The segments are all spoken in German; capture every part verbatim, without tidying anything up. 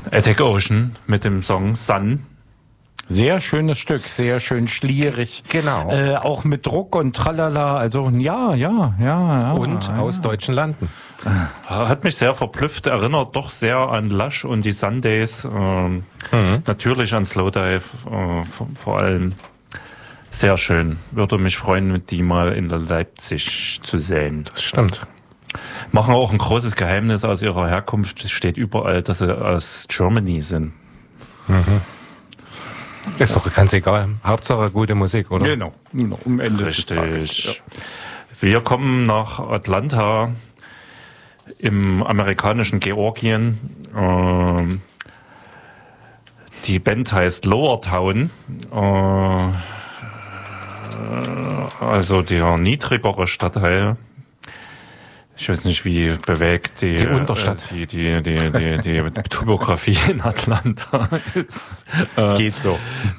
Attic Ocean mit dem Song Sun. Sehr schönes Stück, sehr schön schlierig. Genau. Äh, auch mit Druck und tralala. Also ja, ja, ja. ja Und ja. aus deutschen Landen. Hat mich sehr verblüfft, erinnert doch sehr an Lush und die Sundays. Ähm, mhm. Natürlich an Slowdive, äh, vor, vor allem. Sehr schön. Würde mich freuen, die mal in Leipzig zu sehen. Das stimmt. Machen auch ein großes Geheimnis aus ihrer Herkunft. Es steht überall, dass sie aus Germany sind. Mhm. Ist doch ganz egal. Hauptsache gute Musik, oder? Genau. Um Ende Richtig. des Tages. Ja. Wir kommen nach Atlanta im amerikanischen Georgien. Ähm, die Band heißt Lower Town. Äh, also der niedrigere Stadtteil. Ich weiß nicht, wie bewegt die, die Unterstadt, äh, die, die, die, die, die Topografie in Atlanta ist. Äh, Geht so.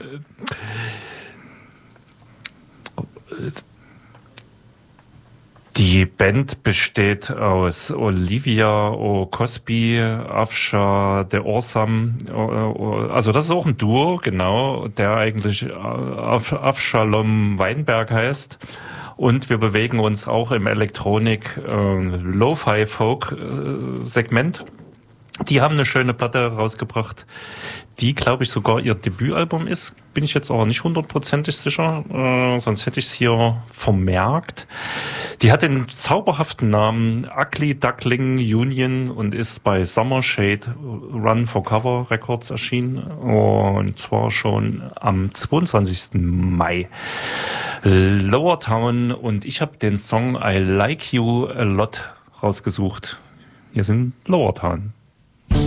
Die Band besteht aus Olivia O'Cosby, Afsha De Orsam, also das ist auch ein Duo, genau, der eigentlich Avshalom Weinberg heißt. Und wir bewegen uns auch im Elektronik äh, Lo-Fi-Folk-Segment. Die haben eine schöne Platte rausgebracht, die, glaube ich, sogar ihr Debütalbum ist. Bin ich jetzt aber nicht hundertprozentig sicher, äh, sonst hätte ich es hier vermerkt. Die hat den zauberhaften Namen Ugly Duckling Union und ist bei Summer Shade Run for Cover Records erschienen. Und zwar schon am zweiundzwanzigsten Mai. Lower Town, und ich habe den Song I Like You A Lot rausgesucht. Hier sind Lower Town.